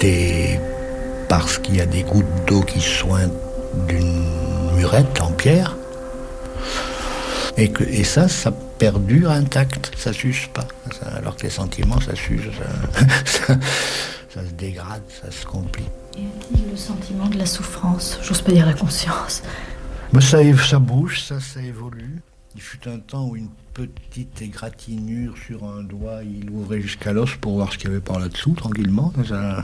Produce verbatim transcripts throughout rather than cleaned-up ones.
c'était parce qu'il y a des gouttes d'eau qui sointent d'une murette en pierre. Et, que, et ça, ça perdure intact, ça s'use pas. Ça, alors que les sentiments, ça s'use, ça, ça, ça se dégrade, ça se complique. Y a-t-il le sentiment de la souffrance? J'ose pas dire la conscience. Mais ça, ça bouge, ça, ça évolue. Il fut un temps où une petite égratignure sur un doigt, il ouvrait jusqu'à l'os pour voir ce qu'il y avait par là-dessous, tranquillement. Ça...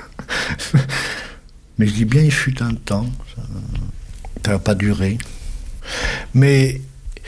Mais je dis bien, il fut un temps. Ça n'a pas duré. Mais...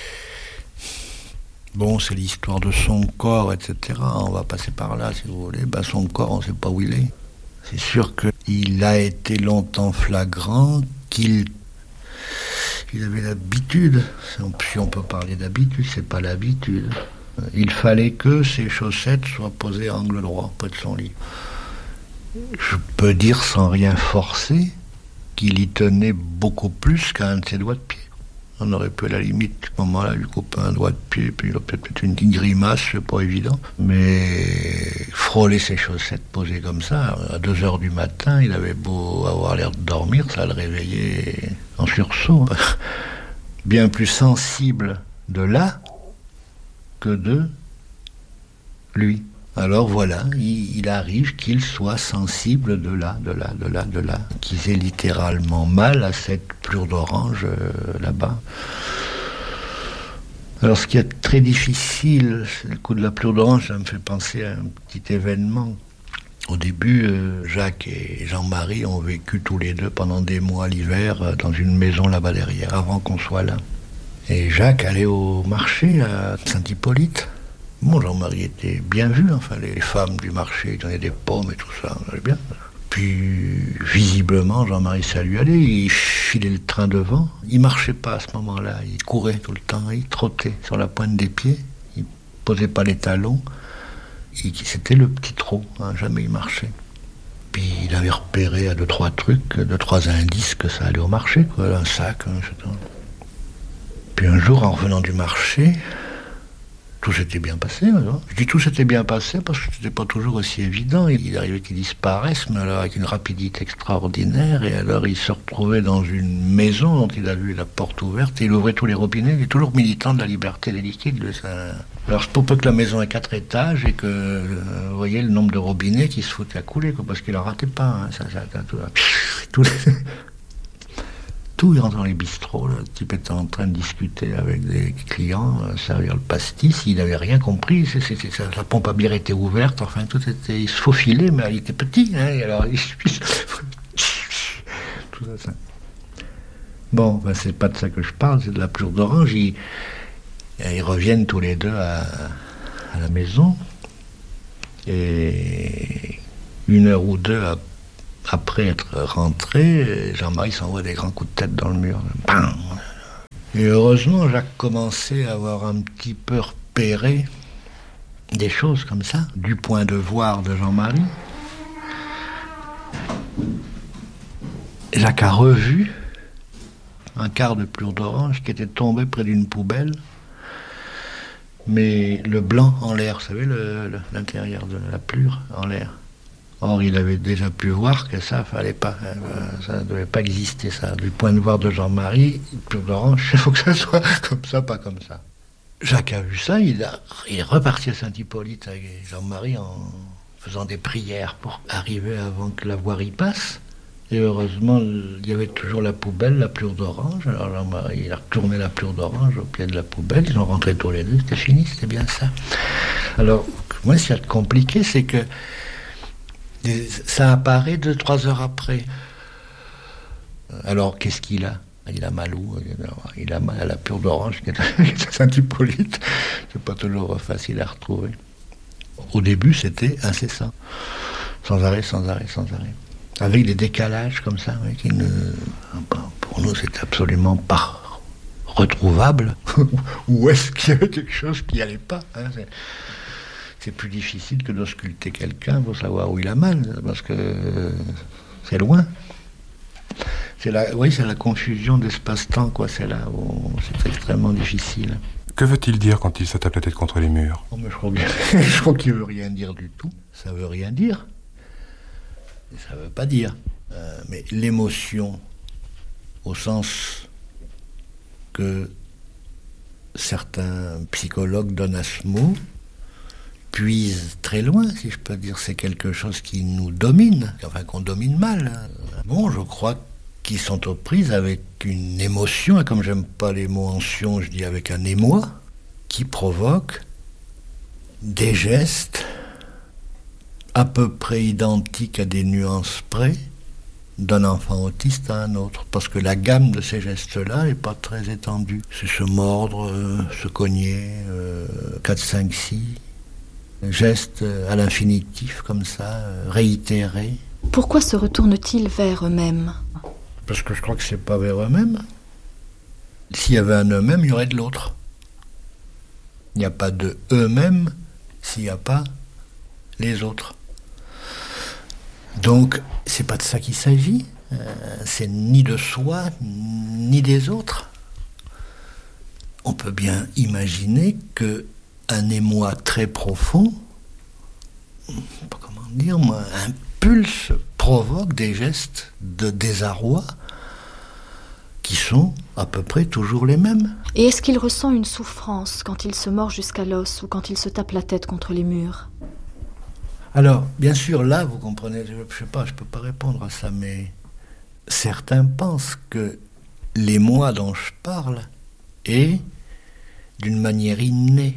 Bon, c'est l'histoire de son corps, et cetera. On va passer par là, si vous voulez. Ben, son corps, on ne sait pas où il est. C'est sûr qu'il a été longtemps flagrant, qu'il il avait l'habitude. Si on peut parler d'habitude, c'est pas l'habitude. Il fallait que ses chaussettes soient posées à angle droit, près de son lit. Je peux dire sans rien forcer qu'il y tenait beaucoup plus qu'à un de ses doigts de pied. On aurait pu à la limite, à ce moment-là, lui couper un doigt de pied, puis il a peut-être une grimace, c'est pas évident. Mais frôler ses chaussettes posées comme ça, à deux heures du matin, il avait beau avoir l'air de dormir, ça le réveillait en sursaut. Bien plus sensible de là que de lui. Alors voilà, il, il arrive qu'il soit sensible de là, de là, de là, de là, qu'ils aient littéralement mal à cette plure d'orange euh, là-bas. Alors ce qui est très difficile, c'est le coup de la plure d'orange, ça me fait penser à un petit événement. Au début, euh, Jacques et Jean-Marie ont vécu tous les deux pendant des mois l'hiver euh, dans une maison là-bas derrière, avant qu'on soit là. Et Jacques allait au marché à Saint-Hippolyte. Bon, Jean-Marie était bien vu, enfin, les femmes du marché donnaient des pommes et tout ça, on allait bien. Puis, visiblement, Jean-Marie, ça lui allait, il filait le train devant. Il marchait pas à ce moment-là, il courait tout le temps, il trottait sur la pointe des pieds, il posait pas les talons. Il, c'était le petit trot, hein, jamais il marchait. Puis, il avait repéré à deux, trois trucs, deux, trois indices que ça allait au marché, quoi, un sac, et cetera. Puis un jour, en revenant du marché, tout s'était bien passé. Alors. Je dis tout s'était bien passé parce que c'était pas toujours aussi évident. Il arrivait qu'ils disparaissent, mais alors avec une rapidité extraordinaire. Et alors il se retrouvait dans une maison dont il a vu la porte ouverte et il ouvrait tous les robinets. Il est toujours militant de la liberté des liquides. Ça... Alors c'est pour peu que la maison ait quatre étages et que euh, vous voyez le nombre de robinets qui se foutaient à couler, quoi, parce qu'il en ratait pas. Hein. Ça, ça, ça, tout, tout, Tout, il rentre dans les bistrots, le type était en train de discuter avec des clients, euh, servir le pastis, il n'avait rien compris, c'est, c'est, c'est, la pompe à bière était ouverte, enfin tout était, il se faufilait, mais il était petit, hein, et alors il tout ça, ça. Bon, ben, c'est pas de ça que je parle, c'est de la plure d'orange, ils, ils reviennent tous les deux à, à la maison, et une heure ou deux après, Après être rentré, Jean-Marie s'envoie des grands coups de tête dans le mur. Bam ! Et heureusement, Jacques commençait à avoir un petit peu repéré des choses comme ça, du point de voir de Jean-Marie. Jacques a revu un quart de plure d'orange qui était tombé près d'une poubelle, mais le blanc en l'air, vous savez, le, le, l'intérieur de la plure en l'air. Or, il avait déjà pu voir que ça, fallait pas, ça ne devait pas exister, ça. Du point de vue de Jean-Marie, plure d'orange, il faut que ça soit comme ça, pas comme ça. Jacques a vu ça, il, a, il est reparti à Saint-Hippolyte avec Jean-Marie en faisant des prières pour arriver avant que la voirie passe. Et heureusement, il y avait toujours la poubelle, la plure d'orange. Alors Jean-Marie, il a retourné la plure d'orange au pied de la poubelle, ils sont rentrés tous les deux, c'était fini, c'était bien ça. Alors, moi, ce qui est compliqué, c'est que ça apparaît deux, trois heures après. Alors, qu'est-ce qu'il a ? Il a mal où ? Il a mal à la plure d'orange qui est à Saint-Hippolyte. C'est pas toujours facile à retrouver. Au début, c'était incessant. Sans arrêt, sans arrêt, sans arrêt. Avec des décalages comme ça, oui, qui ne... pour nous, c'est absolument pas retrouvable. Ou est-ce qu'il y avait quelque chose qui n'allait pas, hein, c'est... C'est plus difficile que d'ausculter quelqu'un pour savoir où il a mal, parce que euh, c'est loin. C'est la, oui, c'est la confusion d'espace-temps, quoi. C'est là où c'est extrêmement difficile. Que veut-il dire quand il se tape la tête contre les murs ? Oh, mais je crois, bien, je crois qu'il veut rien dire du tout. Ça veut rien dire. Ça ne veut pas dire. Euh, mais l'émotion, au sens que certains psychologues donnent à ce mot, puise très loin, si je peux dire. C'est quelque chose qui nous domine, enfin qu'on domine mal. Bon, je crois qu'ils sont aux prises avec une émotion, et comme j'aime pas les mots anciens, je dis avec un émoi, qui provoque des gestes à peu près identiques à des nuances près d'un enfant autiste à un autre. Parce que la gamme de ces gestes-là n'est pas très étendue. C'est se mordre, euh, se cogner, euh, quatre, cinq, six... gestes à l'infinitif, comme ça, euh, réitérés. Pourquoi se retournent-ils vers eux-mêmes ? Parce que je crois que c'est pas vers eux-mêmes. S'il y avait un eux-mêmes, il y aurait de l'autre. Il n'y a pas de eux-mêmes s'il n'y a pas les autres. Donc, c'est pas de ça qu'il s'agit. Euh, c'est ni de soi, ni des autres. On peut bien imaginer que un émoi très profond, pas comment dire moi, un pulse provoque des gestes de désarroi qui sont à peu près toujours les mêmes. Et est-ce qu'il ressent une souffrance quand il se mord jusqu'à l'os ou quand il se tape la tête contre les murs ? Alors, bien sûr, là, vous comprenez, je ne sais pas, je ne peux pas répondre à ça, mais certains pensent que l'émoi dont je parle est d'une manière innée,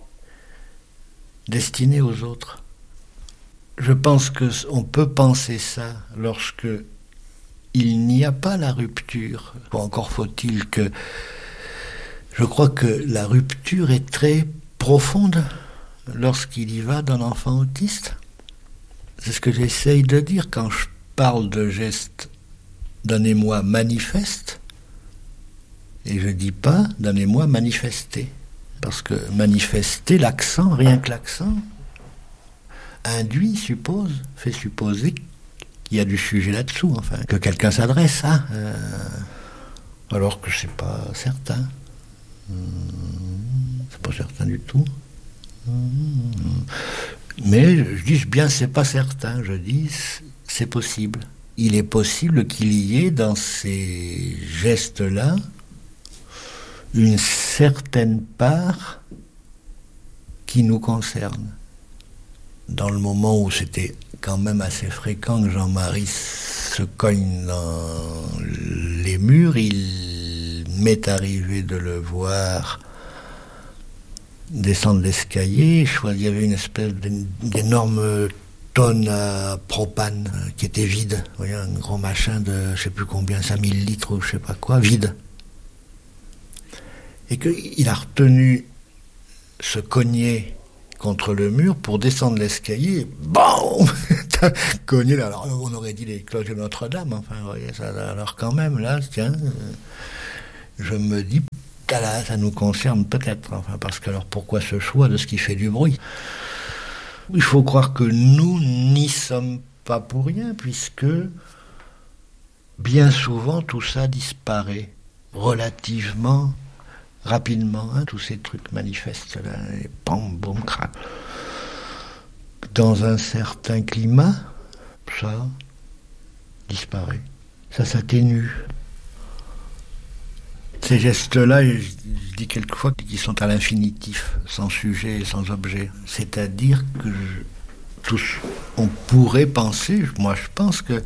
destiné aux autres. Je pense qu'on peut penser ça lorsque il n'y a pas la rupture. Bon, encore faut-il que... Je crois que la rupture est très profonde lorsqu'il y va d'un enfant autiste. C'est ce que j'essaye de dire quand je parle de gestes d'un émoi manifeste, et je ne dis pas d'un émoi manifesté. Parce que manifester, l'accent, rien que l'accent, induit, suppose, fait supposer qu'il y a du sujet là-dessous, enfin, que quelqu'un s'adresse à, euh, alors que c'est pas certain. Hum, c'est pas certain du tout. Hum, mais je dis bien c'est pas certain, je dis c'est possible. Il est possible qu'il y ait dans ces gestes-là une certaine part qui nous concerne. Dans le moment où c'était quand même assez fréquent que Jean-Marie se cogne dans les murs, il m'est arrivé de le voir descendre l'escalier. Il y avait une espèce d'énorme tonne à propane qui était vide. Vous voyez, un gros machin de je ne sais plus combien, cinq mille litres ou je ne sais pas quoi, vide. Et qu'il a retenu se cogner contre le mur pour descendre l'escalier, BAM cogné là. Alors on aurait dit les cloches de Notre-Dame, enfin vous voyez ça. Alors quand même là, tiens, je me dis, là, ça nous concerne peut-être, enfin parce que alors pourquoi ce choix de ce qui fait du bruit ? Il faut croire que nous n'y sommes pas pour rien, puisque bien souvent tout ça disparaît relativement rapidement, hein, tous ces trucs manifestes là, et pam, boum, crac. Dans un certain climat, ça disparaît, ça s'atténue. Ces gestes-là, je, je dis quelquefois qu'ils sont à l'infinitif, sans sujet et sans objet. C'est-à-dire que je, tous, on pourrait penser, moi je pense que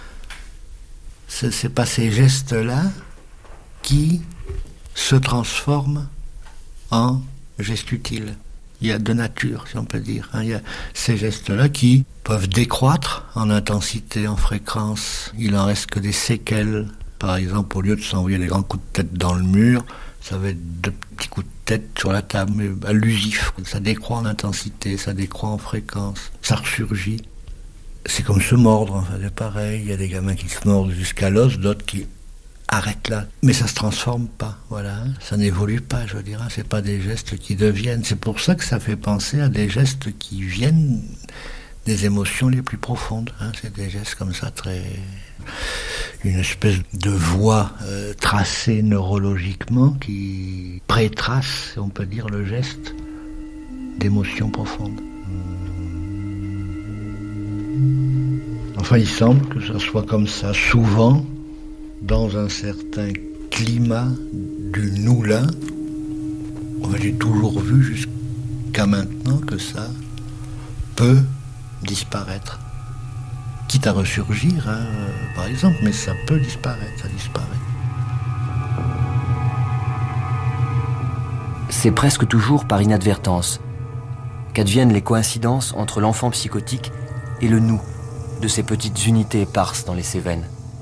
ce c'est pas ces gestes-là qui se transforment en gestes utiles. Il y a de nature, si on peut dire. Hein. Il y a ces gestes-là qui peuvent décroître en intensité, en fréquence. Il en reste que des séquelles. Par exemple, au lieu de s'envoyer des grands coups de tête dans le mur, ça va être de petits coups de tête sur la table, mais allusifs. Ça décroît en intensité, ça décroît en fréquence, ça ressurgit. C'est comme se mordre, enfin, c'est pareil. Il y a des gamins qui se mordent jusqu'à l'os, d'autres qui arrêtent là. Mais ça se transforme pas, voilà. Ça n'évolue pas, je veux dire. C'est pas des gestes qui deviennent. C'est pour ça que ça fait penser à des gestes qui viennent des émotions les plus profondes. Hein. C'est des gestes comme ça, très... une espèce de voie euh, tracée neurologiquement qui prétrace, on peut dire, le geste d'émotions profondes. Enfin, il semble que ça soit comme ça, souvent, dans un certain climat du nous-là. Enfin, j'ai toujours vu jusqu'à maintenant que ça peut disparaître. Quitte à ressurgir, hein, par exemple, mais ça peut disparaître, ça disparaît. C'est presque toujours par inadvertance qu'adviennent les coïncidences entre l'enfant psychotique et le nous de ces petites unités éparses dans les Cévennes.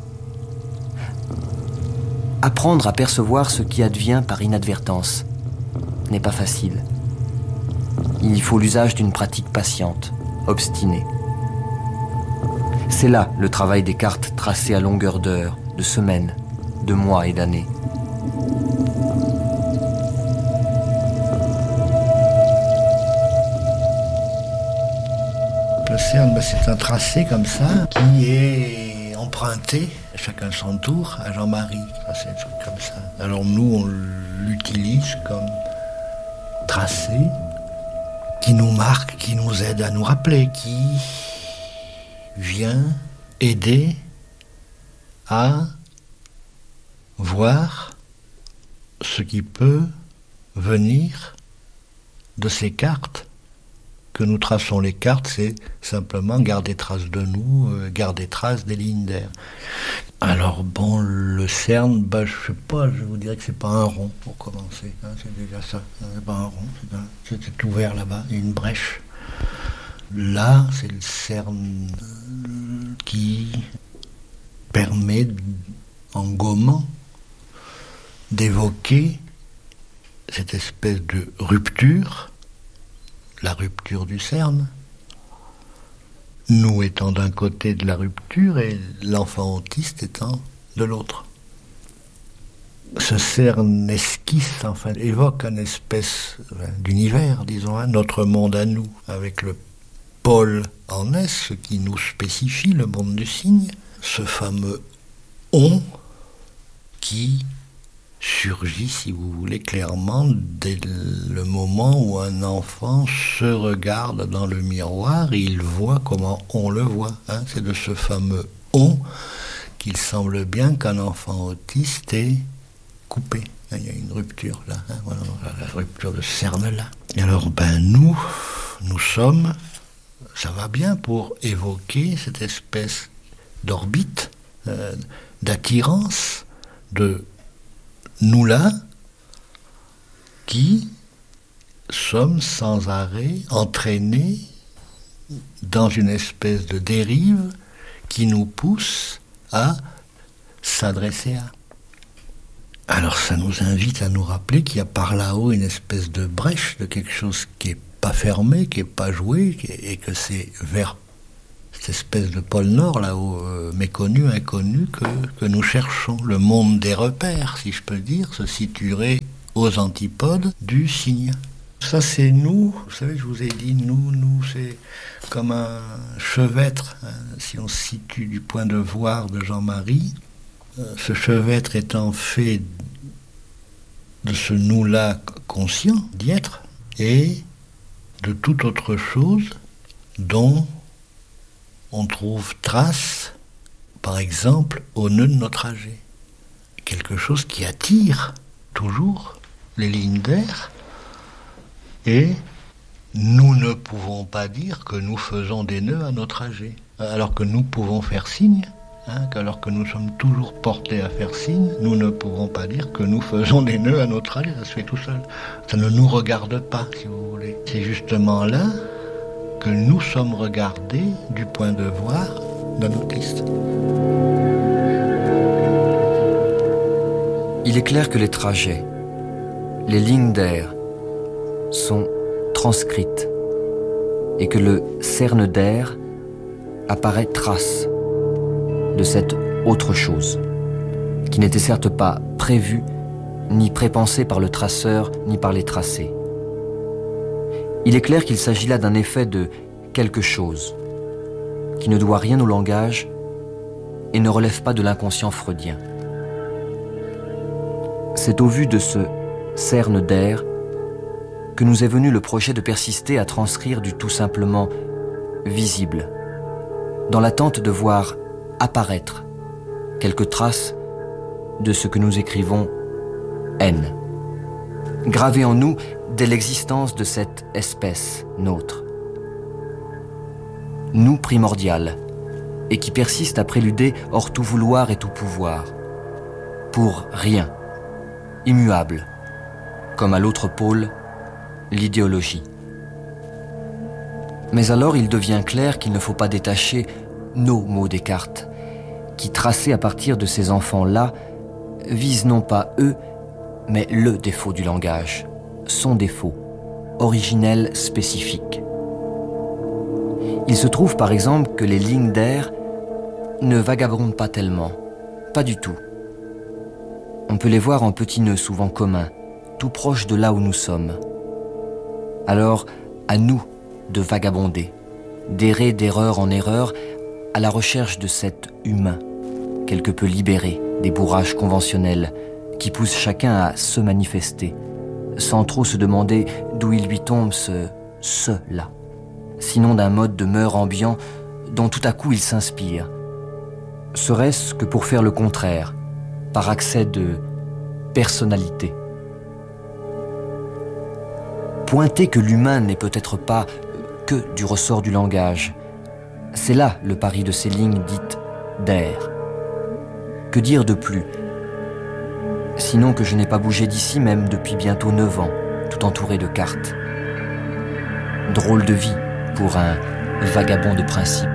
Apprendre à percevoir ce qui advient par inadvertance n'est pas facile. Il y faut l'usage d'une pratique patiente, obstinée. C'est là le travail des cartes tracées à longueur d'heures, de semaines, de mois et d'années. Le CERN, ben, c'est un tracé comme ça qui est emprunté, chacun son tour, à Jean-Marie. C'est un truc comme ça. Alors nous, on l'utilise comme tracé qui nous marque, qui nous aide à nous rappeler, qui vient aider à voir ce qui peut venir de ces cartes. Que nous traçons les cartes, c'est simplement garder trace de nous, euh, garder trace des lignes d'air. Alors bon, le CERN, bah, je sais pas, je vous dirais que c'est pas un rond pour commencer, hein, c'est déjà ça, c'est pas un rond, c'est, un, c'est, c'est ouvert là-bas, il y a une brèche. Là, c'est le CERN qui permet, en gommant, d'évoquer cette espèce de rupture, la rupture du CERN, nous étant d'un côté de la rupture et l'enfant autiste étant de l'autre. Ce CERN esquisse, enfin, évoque une espèce d'univers, disons, hein, notre monde à nous, avec le pôle en S, ce qui nous spécifie le monde du signe, ce fameux « on » qui surgit, si vous voulez, clairement dès le moment où un enfant se regarde dans le miroir et il voit comment on le voit. Hein. C'est de ce fameux « on » qu'il semble bien qu'un enfant autiste est coupé. Il y a une rupture là, hein. Voilà, la rupture de CERN là. Et alors, ben nous, nous sommes, ça va bien pour évoquer cette espèce d'orbite, euh, d'attirance, de nous là, qui sommes sans arrêt entraînés dans une espèce de dérive qui nous pousse à s'adresser à. Alors ça nous invite à nous rappeler qu'il y a par là-haut une espèce de brèche, de quelque chose qui n'est pas fermé, qui n'est pas joué, et que c'est vers cette espèce de pôle Nord là-haut, euh, méconnu, inconnu, que, que nous cherchons. Le monde des repères, si je peux dire, se situerait aux antipodes du signe. Ça c'est nous, vous savez, je vous ai dit, nous, nous, c'est comme un chevêtre, hein, si on se situe du point de voir de Jean-Marie, euh, ce chevêtre étant fait de ce nous-là conscient, d'y être, et de toute autre chose dont on trouve trace, par exemple, au nœud de notre trajet. Quelque chose qui attire toujours les lignes d'air, et nous ne pouvons pas dire que nous faisons des nœuds à nos trajets, alors que nous pouvons faire signe, hein, alors que nous sommes toujours portés à faire signe, nous ne pouvons pas dire que nous faisons des nœuds à nos trajets, ça se fait tout seul. Ça ne nous regarde pas, si vous voulez. C'est justement là que nous sommes regardés du point de voir d'un autiste. Il est clair que les trajets, les lignes d'air sont transcrites et que le cerne d'air apparaît trace de cette autre chose qui n'était certes pas prévue ni prépensée par le traceur ni par les tracés. Il est clair qu'il s'agit là d'un effet de quelque chose qui ne doit rien au langage et ne relève pas de l'inconscient freudien. C'est au vu de ce cerne d'air que nous est venu le projet de persister à transcrire du tout simplement visible dans l'attente de voir apparaître quelques traces de ce que nous écrivons N, gravé en nous dès l'existence de cette espèce nôtre. Nous primordial, et qui persiste à préluder hors tout vouloir et tout pouvoir, pour rien, immuable, comme à l'autre pôle, l'idéologie. Mais alors il devient clair qu'il ne faut pas détacher nos mots Descartes, qui, tracés à partir de ces enfants-là, visent non pas eux, mais le défaut du langage, son défaut, originel, spécifique. Il se trouve par exemple que les lignes d'air ne vagabondent pas tellement, pas du tout. On peut les voir en petits nœuds souvent communs, tout proches de là où nous sommes. Alors, à nous de vagabonder, d'errer d'erreur en erreur, à la recherche de cet humain, quelque peu libéré des bourrages conventionnels qui poussent chacun à se manifester, sans trop se demander d'où il lui tombe ce « ce-là », sinon d'un mode de mœurs ambiant dont tout à coup il s'inspire. Serait-ce que pour faire le contraire, par accès de personnalité. Pointer que l'humain n'est peut-être pas que du ressort du langage, c'est là le pari de ces lignes dites d'air. Que dire de plus? Sinon que je n'ai pas bougé d'ici même depuis bientôt neuf ans, tout entouré de cartes. Drôle de vie pour un vagabond de principe.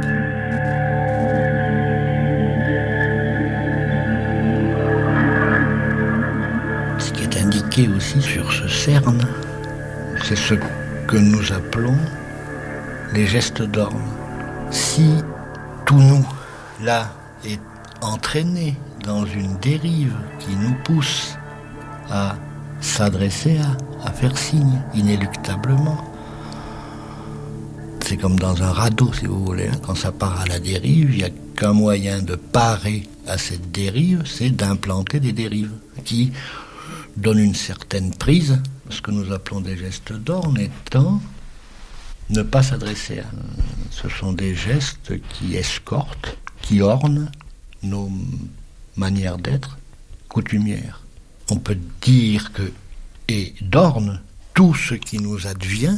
Ce qui est indiqué aussi sur ce cerne, c'est ce que nous appelons les gestes d'orne. Si tout nous, là, est entraîné dans une dérive qui nous pousse à s'adresser à, à faire signe, inéluctablement, c'est comme dans un radeau, si vous voulez, hein. Quand ça part à la dérive, il n'y a qu'un moyen de parer à cette dérive, c'est d'implanter des dérives qui donnent une certaine prise, ce que nous appelons des gestes d'orne étant ne pas s'adresser à. Ce sont des gestes qui escortent, qui ornent nos manières d'être coutumières. On peut dire que, et d'orne, tout ce qui nous advient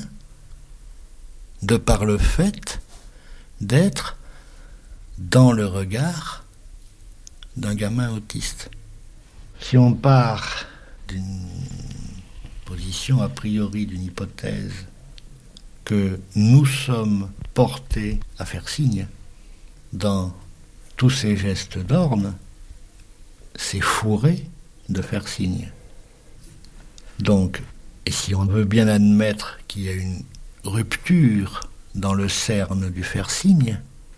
de par le fait d'être dans le regard d'un gamin autiste. Si on part d'une position a priori, d'une hypothèse, que nous sommes portés à faire signe dans tous ces gestes d'orne, c'est fourré de faire signe. Donc, et si on veut bien admettre qu'il y a une rupture dans le cerne du faire signe,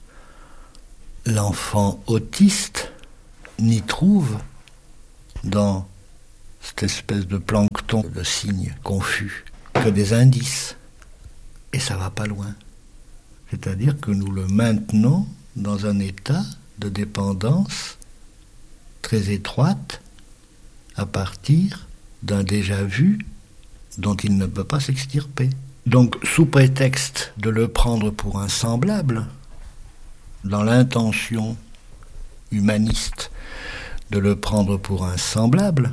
l'enfant autiste n'y trouve dans cette espèce de plancton de signes confus que des indices. Et ça va pas loin. C'est-à-dire que nous le maintenons dans un état de dépendance très étroite à partir d'un déjà-vu dont il ne peut pas s'extirper. Donc, sous prétexte de le prendre pour un semblable, dans l'intention humaniste de le prendre pour un semblable,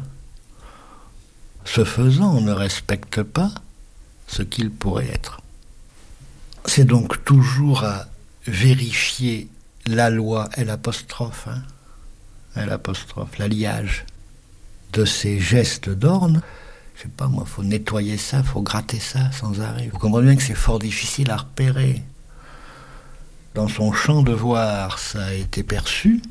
ce faisant, on ne respecte pas ce qu'il pourrait être. C'est donc toujours à vérifier la loi, L apostrophe, hein, L apostrophe, l'alliage de ces gestes d'orne. Je sais pas moi, faut nettoyer ça, faut gratter ça sans arrêt. Vous comprenez bien que c'est fort difficile à repérer. Dans son champ de voir, ça a été perçu,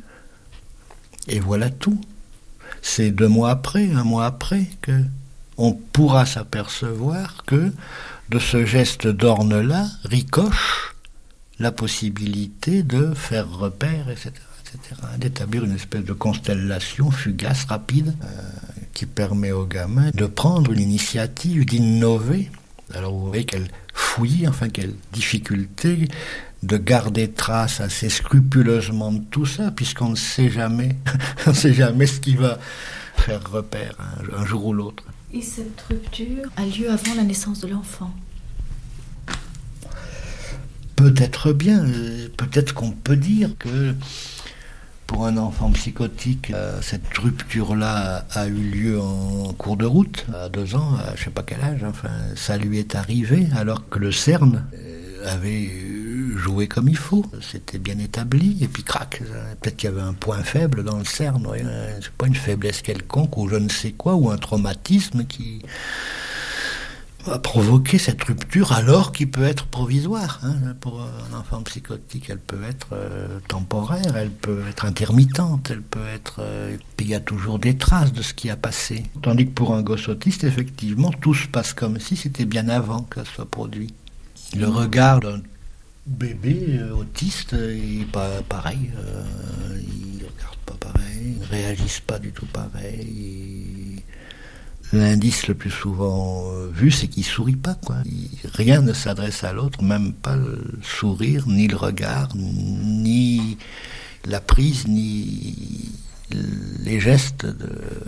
et voilà tout. C'est deux mois après, un mois après, que on pourra s'apercevoir que de ce geste d'orne-là ricoche la possibilité de faire repère, et cetera, et cetera, d'établir une espèce de constellation fugace, rapide, euh, qui permet au gamin de prendre une initiative, d'innover. Alors vous voyez quelle fouillis, enfin quelle difficulté de garder trace assez scrupuleusement de tout ça, puisqu'on ne sait jamais, on ne sait jamais ce qui va faire repère un, un jour ou l'autre. Et cette rupture a lieu avant la naissance de l'enfant? peut-être bien, peut-être qu'on peut dire que pour un enfant psychotique, euh, cette rupture-là a eu lieu en cours de route, à deux ans, à je sais pas quel âge, enfin, ça lui est arrivé, alors que le CERN euh, avait joué comme il faut, c'était bien établi, et puis crac, peut-être qu'il y avait un point faible dans le CERN, ouais, c'est pas une faiblesse quelconque, ou je ne sais quoi, ou un traumatisme qui a provoqué cette rupture, alors qu'il peut être provisoire. Hein. Pour un enfant psychotique, elle peut être euh, temporaire, elle peut être intermittente, elle peut être... Euh, puis il y a toujours des traces de ce qui a passé. Tandis que pour un gosse autiste, effectivement, tout se passe comme si c'était bien avant que ça soit produit. Le regard d'un bébé euh, autiste est pas pareil. Euh, ils regardent pas pareil, ils réagissent pas du tout pareil. Ils... L'indice le plus souvent vu, c'est qu'il sourit pas, quoi. Il, rien ne s'adresse à l'autre, même pas le sourire, ni le regard, ni la prise, ni les gestes de...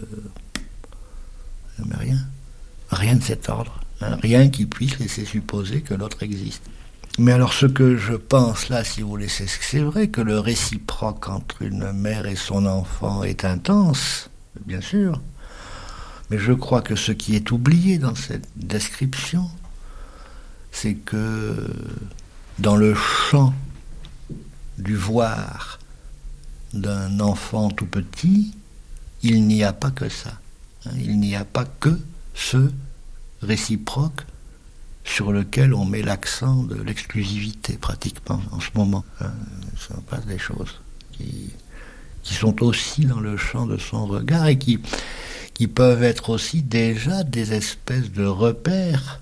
Mais rien. Rien de cet ordre. Hein. Rien qui puisse laisser supposer que l'autre existe. Mais alors ce que je pense là, si vous voulez, c'est que c'est vrai que le réciproque entre une mère et son enfant est intense, bien sûr. Mais je crois que ce qui est oublié dans cette description, c'est que dans le champ du voir d'un enfant tout petit, il n'y a pas que ça. Il n'y a pas que ce réciproque sur lequel on met l'accent de l'exclusivité, pratiquement, en ce moment. Ça passe des choses qui, qui sont aussi dans le champ de son regard et qui... qui peuvent être aussi déjà des espèces de repères,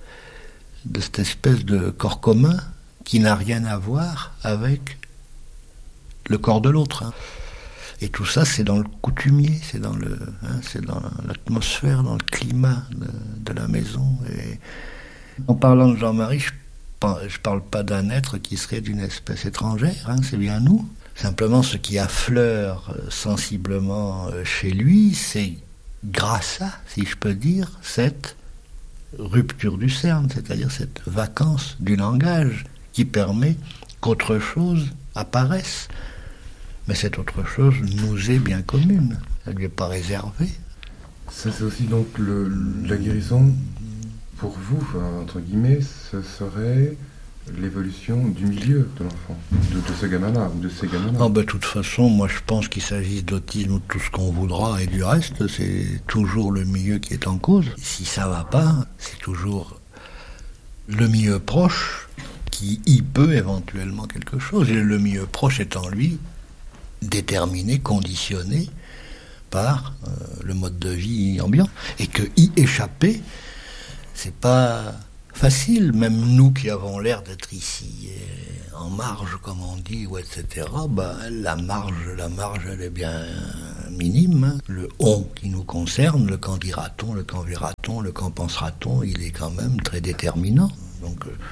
de cette espèce de corps commun qui n'a rien à voir avec le corps de l'autre. Hein. Et tout ça, c'est dans le coutumier, c'est dans le, hein, c'est dans l'atmosphère, dans le climat de, de la maison. Et en parlant de Jean-Marie, je ne parle pas d'un être qui serait d'une espèce étrangère, hein, c'est bien nous. Simplement, ce qui affleure sensiblement chez lui, c'est grâce à, si je peux dire, cette rupture du CERN, c'est-à-dire cette vacance du langage qui permet qu'autre chose apparaisse. Mais cette autre chose nous est bien commune, elle ne lui est pas réservée. Ça, c'est aussi donc le, la guérison, pour vous, entre guillemets, ce serait l'évolution du milieu de l'enfant, de, de ce gamin-là, ou de ces gamins-là. Oh ben, de toute façon, moi je pense qu'il s'agisse d'autisme ou de tout ce qu'on voudra, et du reste, c'est toujours le milieu qui est en cause. Si ça va pas, c'est toujours le milieu proche qui y peut éventuellement quelque chose. Et le milieu proche étant, lui, déterminé, conditionné par euh, le mode de vie ambiant. Et que y échapper, c'est pas facile, même nous qui avons l'air d'être ici euh, en marge, comme on dit, ou et cetera. Bah, la marge, la marge, elle est bien minime. Hein. Le on qui nous concerne, le quand dira-t-on, le quand verra-t-on, le quand pensera-t-on, il est quand même très déterminant. Donc, euh,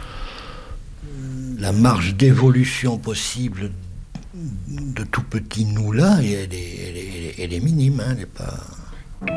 la marge d'évolution possible de tout petit nous là, elle est, elle est, elle est minime, hein, elle n'est pas.